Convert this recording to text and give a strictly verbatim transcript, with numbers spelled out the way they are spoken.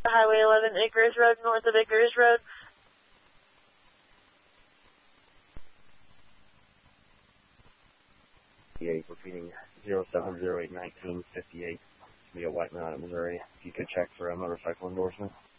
Highway eleven, Acres Road, north of Acres Road. fifty-eight, repeating zero seven zero eight nineteen fifty-eight, via White Mountain, Missouri. If you could check for a motorcycle endorsement.